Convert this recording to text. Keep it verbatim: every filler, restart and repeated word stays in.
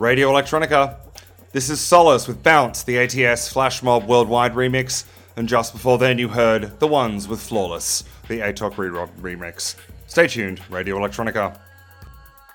Radio Electronica. This is Solace with Bounce, the A T S Flash Mob Worldwide remix, and just before then you heard The Ones with Flawless, the A T O C re- remix. Stay tuned, Radio Electronica.